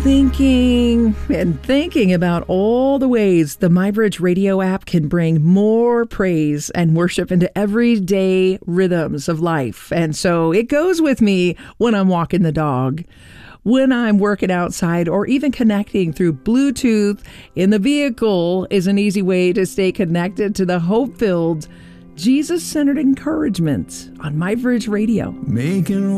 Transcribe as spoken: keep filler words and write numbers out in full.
thinking and thinking about all the ways the MyBridge Radio app can bring more praise and worship into everyday rhythms of life. And so it goes with me when I'm walking the dog, when I'm working outside, or even connecting through Bluetooth in the vehicle is an easy way to stay connected to the hope-filled, Jesus-centered encouragement on MyBridge Radio. Making